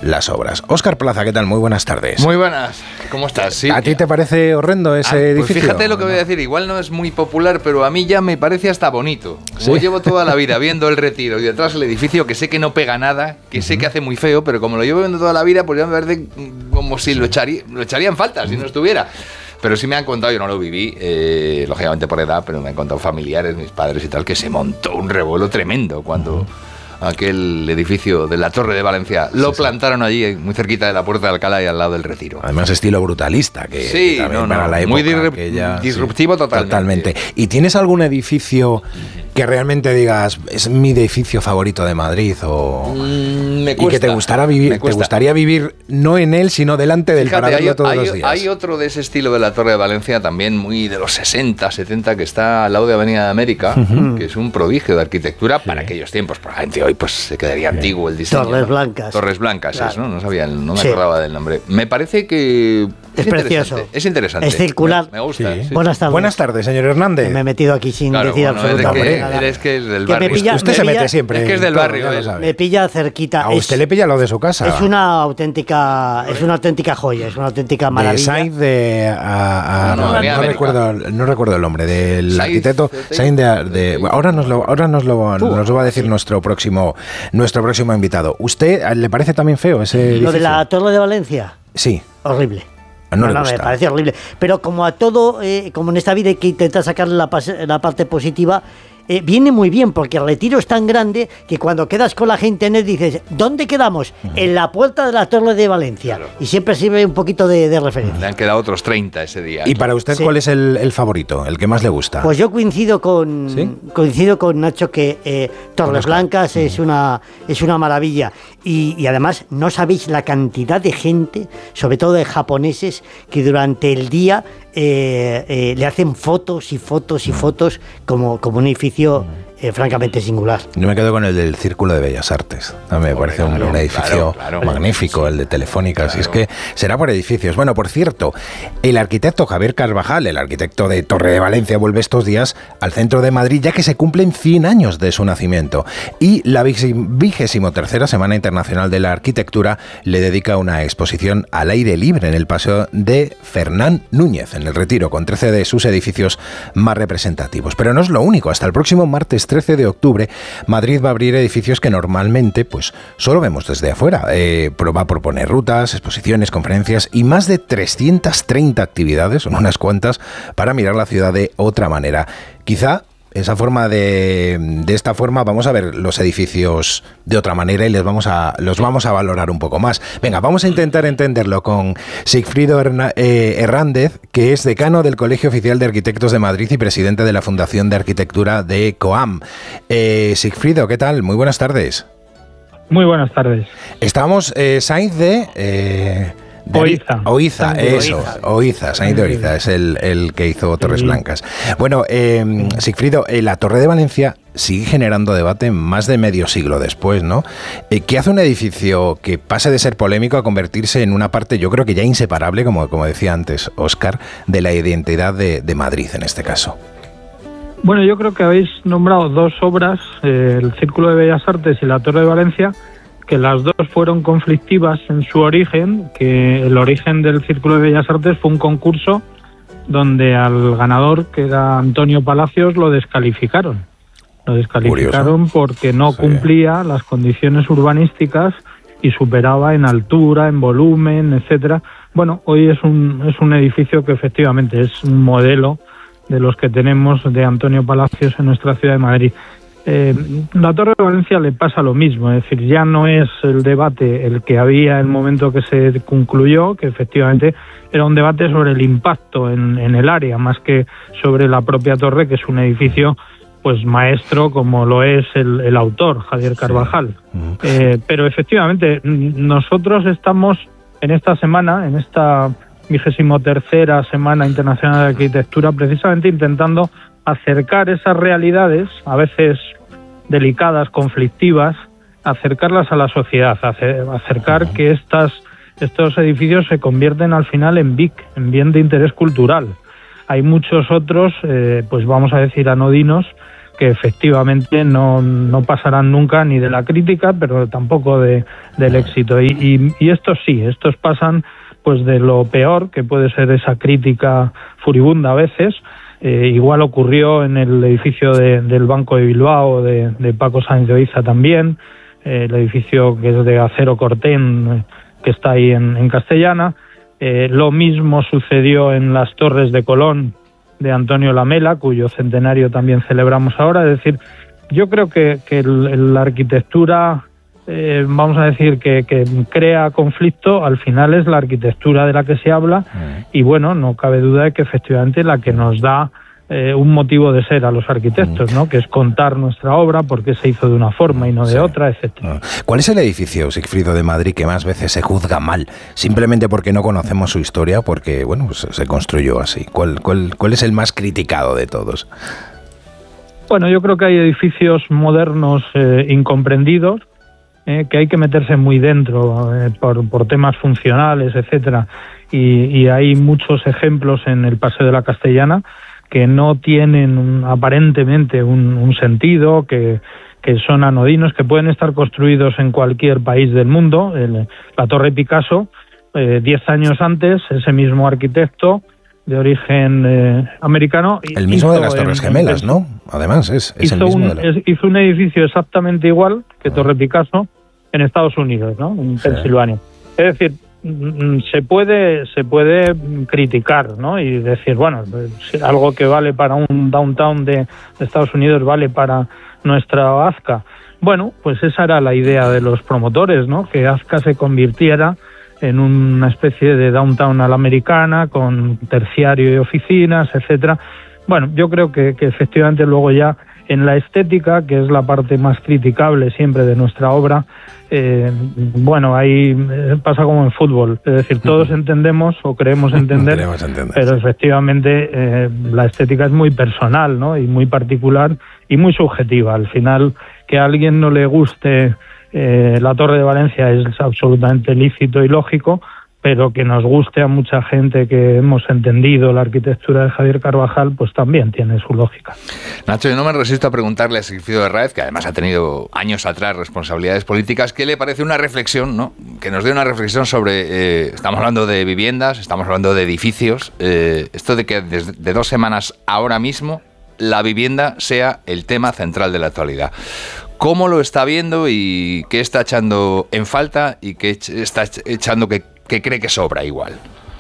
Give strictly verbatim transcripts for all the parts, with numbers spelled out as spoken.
las obras. Óscar Plaza, ¿qué tal? Muy buenas tardes. Muy buenas, ¿cómo estás? Sí. ¿A ti te parece horrendo ese ah, pues edificio? Fíjate lo que voy a decir, igual no es muy popular, pero a mí ya me parece hasta bonito. ¿Sí? Yo llevo toda la vida viendo el Retiro y detrás el edificio, que sé que no pega nada, que uh-huh. sé que hace muy feo, pero como lo llevo viendo toda la vida, pues ya me parece como si lo, echaría, lo echaría en falta, uh-huh. si no estuviera. Pero sí me han contado, yo no lo viví, eh, lógicamente por edad, pero me han contado familiares, mis padres y tal, que se montó un revuelo tremendo cuando... Uh-huh. aquel edificio de la Torre de Valencia lo sí, plantaron sí. allí, muy cerquita de la Puerta de Alcalá y al lado del Retiro. Además estilo brutalista, que sí, también no, para no, la época muy disrup- que ya, disruptivo sí, totalmente. totalmente. ¿Y tienes algún edificio que realmente digas, es mi edificio favorito de Madrid? O mm, me cuesta, y que te gustara vivir, te gustaría vivir no en él, sino delante del Fíjate, paradero hay, todos hay, los días. Hay otro de ese estilo de la Torre de Valencia, también muy de los sesenta, setenta, que está al lado de Avenida de América, uh-huh. que es un prodigio de arquitectura sí. para aquellos tiempos. Probablemente hoy pues se quedaría antiguo el diseño. Torres ¿no? Blancas. Torres Blancas, claro. es, ¿no? No sabía, no me sí. acordaba del nombre. Me parece que es, es precioso. Es interesante. Es circular. Me, me gusta. Sí. Sí. Buenas tardes. Buenas tardes, señor Hernández. Me he metido aquí sin claro, decir bueno, absolutamente nada. nada. Es que es del que barrio. Pilla, usted se pilla, mete siempre. Es que es del todo, barrio. lo me pilla cerquita. A usted es, le pilla lo de su casa. Es una auténtica, es una auténtica joya, es una auténtica maravilla. De Sainz de a, a, no, no, no, no recuerdo, no recuerdo el nombre del Sainz, arquitecto. Sainz de, de, ahora nos lo, ahora nos lo, nos lo va a decir nuestro próximo, nuestro próximo invitado. ¿Usted le parece también feo ese edificio? ¿Lo de la Torre de Valencia? Sí. Horrible. No, no, le no gusta. Me parece horrible. Pero como a todo, eh, como en esta vida hay que intentar sacarle la, la parte positiva, eh, viene muy bien, porque el Retiro es tan grande que cuando quedas con la gente en él dices, ¿dónde quedamos? Uh-huh. En la puerta de la Torre de Valencia. Claro. Y siempre sirve un poquito de, de referencia. Le han quedado otros treinta ese día. ¿Y para usted sí. cuál es el, el favorito, el que más le gusta? Pues yo coincido con ¿Sí? coincido con Nacho que eh, Torres Blancas uh-huh. es una es una maravilla. Y, y además no sabéis la cantidad de gente, sobre todo de japoneses, que durante el día eh, eh, le hacen fotos y fotos y fotos como, como un edificio eh, francamente singular. Yo me quedo con el del Círculo de Bellas Artes. A mí me parece claro, un, un edificio claro, claro, magnífico, sí. el de Telefónica. Claro. Si es que será por edificios. Bueno, por cierto, el arquitecto Javier Carvajal, el arquitecto de Torre de Valencia, vuelve estos días al centro de Madrid, ya que se cumplen cien años de su nacimiento. Y la vigésimo tercera Semana Internacional de la Arquitectura le dedica una exposición al aire libre en el Paseo de Fernán Núñez, en el Retiro, con trece de sus edificios más representativos. Pero no es lo único. Hasta el próximo martes trece de octubre, Madrid va a abrir edificios que normalmente pues solo vemos desde afuera. Eh, va a proponer rutas, exposiciones, conferencias y más de trescientas treinta actividades, son unas cuantas, para mirar la ciudad de otra manera. Quizá esa forma de, de esta forma vamos a ver los edificios de otra manera y les vamos a, los vamos a valorar un poco más. Venga, vamos a intentar entenderlo con Sigfrido Herna, eh, Hernández, que es decano del Colegio Oficial de Arquitectos de Madrid y presidente de la Fundación de Arquitectura de COAM. Eh, Sigfrido, ¿qué tal? Muy buenas tardes. Muy buenas tardes. Estamos, eh, Sainz de... Eh, De Oiza. Oiza, eso, Oiza, Sainz de Oiza, es el, el que hizo Torres sí. Blancas. Bueno, eh, Sigfrido, eh, la Torre de Valencia sigue generando debate más de medio siglo después, ¿no? Eh, ¿Qué hace un edificio que pase de ser polémico a convertirse en una parte, yo creo que ya inseparable, como, como decía antes Óscar, de la identidad de, de Madrid en este caso? Bueno, yo creo que habéis nombrado dos obras, eh, el Círculo de Bellas Artes y la Torre de Valencia, que las dos fueron conflictivas en su origen, que el origen del Círculo de Bellas Artes fue un concurso donde al ganador, que era Antonio Palacios, lo descalificaron. Lo descalificaron Curioso. porque no sí. cumplía las condiciones urbanísticas y superaba en altura, en volumen, etcétera. Bueno, hoy es un, es un edificio que efectivamente es un modelo de los que tenemos de Antonio Palacios en nuestra ciudad de Madrid. Eh, la Torre de Valencia le pasa lo mismo, es decir, ya no es el debate el que había en el momento que se concluyó, que efectivamente era un debate sobre el impacto en, en el área, más que sobre la propia torre, que es un edificio pues maestro como lo es el, el autor, Javier Carvajal. Sí. Uh-huh. Eh, pero efectivamente, nosotros estamos en esta semana, en esta vigésimo tercera Semana Internacional de Arquitectura, precisamente intentando acercar esas realidades, a veces delicadas, conflictivas, acercarlas a la sociedad, acercar que estas, estos edificios se convierten al final en B I C, en bien de interés cultural. Hay muchos otros, eh, pues vamos a decir anodinos, que efectivamente no, no pasarán nunca ni de la crítica, pero tampoco de, del éxito. Y, y, y estos sí, estos pasan pues de lo peor, que puede ser esa crítica furibunda a veces. Eh, igual ocurrió en el edificio de, del Banco de Bilbao, de, de Paco Sáenz de Oiza también, eh, el edificio que es de Acero Corten, eh, que está ahí en, en Castellana. Eh, lo mismo sucedió en las Torres de Colón, de Antonio Lamela, cuyo centenario también celebramos ahora. Es decir, yo creo que, que el, la arquitectura, eh, vamos a decir, que, que crea conflicto, al final es la arquitectura de la que se habla, mm. y bueno, no cabe duda de que efectivamente la que nos da eh, un motivo de ser a los arquitectos, ¿no? Que es contar nuestra obra, por qué se hizo de una forma y no de sí. otra, etcétera. ¿Cuál es el edificio, Sigfrido, de Madrid que más veces se juzga mal? Simplemente porque no conocemos su historia, porque bueno, pues se construyó así. ¿Cuál, cuál, cuál es el más criticado de todos? Bueno, yo creo que hay edificios modernos eh, incomprendidos, eh, que hay que meterse muy dentro eh, por, por temas funcionales, etcétera. Y, y hay muchos ejemplos en el Paseo de la Castellana que no tienen un, aparentemente un, un sentido, que, que son anodinos, que pueden estar construidos en cualquier país del mundo. El, la Torre Picasso, eh, diez años antes, ese mismo arquitecto de origen eh, americano. El mismo de las Torres en, Gemelas, en, ¿no? Además, es, es hizo el mismo. Un, de la... es, hizo un edificio exactamente igual que ah. Torre Picasso en Estados Unidos, ¿no? En sí. Pensilvania. Es decir, se puede se puede criticar, ¿no? Y decir, bueno, algo que vale para un downtown de, de Estados Unidos vale para nuestra Azca. Bueno, pues esa era la idea de los promotores, ¿no? Que Azca se convirtiera en una especie de downtown a la americana, con terciario y oficinas, etcétera. Bueno, yo creo que, que efectivamente luego ya en la estética, que es la parte más criticable siempre de nuestra obra, eh, bueno, ahí pasa como en fútbol, es decir, todos entendemos o creemos entender, entender pero sí. efectivamente eh, la estética es muy personal, ¿no? Y muy particular y muy subjetiva. Al final, que a alguien no le guste eh, la Torre de Valencia es absolutamente lícito y lógico, pero que nos guste a mucha gente que hemos entendido la arquitectura de Javier Carvajal, pues también tiene su lógica. Nacho, yo no me resisto a preguntarle a Sigfrido Herráez, que además ha tenido años atrás responsabilidades políticas, ¿qué le parece una reflexión, ¿no? Que nos dé una reflexión sobre, eh, estamos hablando de viviendas, estamos hablando de edificios, eh, esto de que desde de dos semanas ahora mismo la vivienda sea el tema central de la actualidad. ¿Cómo lo está viendo y qué está echando en falta y qué está echando que que cree que sobra igual?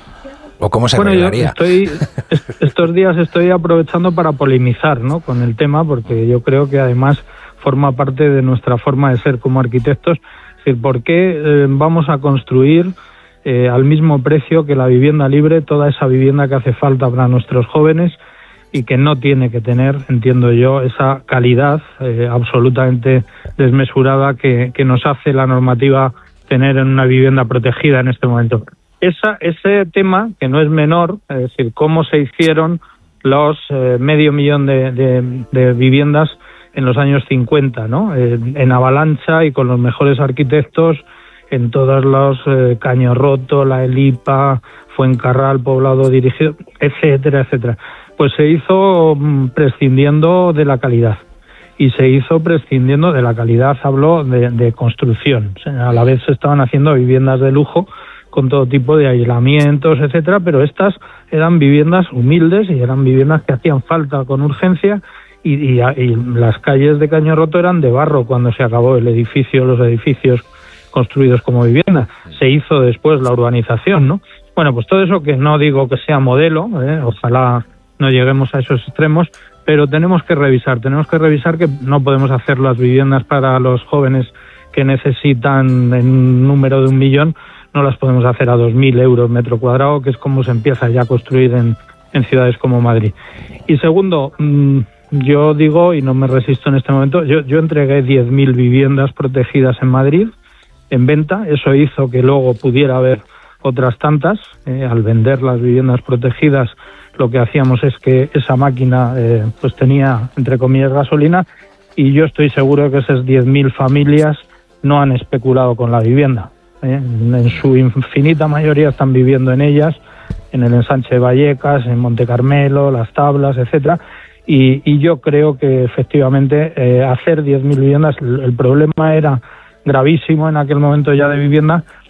¿O cómo se bueno, arreglaría? Yo estoy, estos días estoy aprovechando para polemizar, ¿no? Con el tema, porque yo creo que además forma parte de nuestra forma de ser como arquitectos. Es decir, ¿por qué eh, vamos a construir eh, al mismo precio que la vivienda libre, toda esa vivienda que hace falta para nuestros jóvenes y que no tiene que tener, entiendo yo, esa calidad eh, absolutamente desmesurada que, que nos hace la normativa tener en una vivienda protegida en este momento? Esa, ese tema, que no es menor, es decir, cómo se hicieron los eh, medio millón de, de, de viviendas en los años cincuenta, ¿no? Eh, en avalancha y con los mejores arquitectos en todos los eh, Caño Roto, La Elipa, Fuencarral, Poblado Dirigido, etcétera, etcétera. Pues se hizo mm, prescindiendo de la calidad. Y se hizo prescindiendo de la calidad, hablo de, de construcción. O sea, a la vez se estaban haciendo viviendas de lujo con todo tipo de aislamientos, etcétera, pero estas eran viviendas humildes y eran viviendas que hacían falta con urgencia y, y, y las calles de Caño Roto eran de barro cuando se acabó el edificio, los edificios construidos como vivienda. Se hizo después la urbanización, ¿no? Bueno, pues todo eso, que no digo que sea modelo, ¿eh? Ojalá no lleguemos a esos extremos, pero tenemos que revisar, tenemos que revisar que no podemos hacer las viviendas para los jóvenes que necesitan en un número de un millón, no las podemos hacer a dos mil euros metro cuadrado, que es como se empieza ya a construir en, en ciudades como Madrid. Y segundo, mmm, yo digo, y no me resisto en este momento, yo, yo entregué diez mil viviendas protegidas en Madrid, en venta, eso hizo que luego pudiera haber otras tantas, eh, al vender las viviendas protegidas lo que hacíamos es que esa máquina eh, pues tenía, entre comillas, gasolina, y yo estoy seguro que esas diez mil familias no han especulado con la vivienda. ¿eh? En su infinita mayoría están viviendo en ellas, en el ensanche de Vallecas, en Monte Carmelo, Las Tablas, etcétera, y, y yo creo que efectivamente eh, hacer diez mil viviendas, el, el problema era gravísimo en aquel momento ya de vivienda,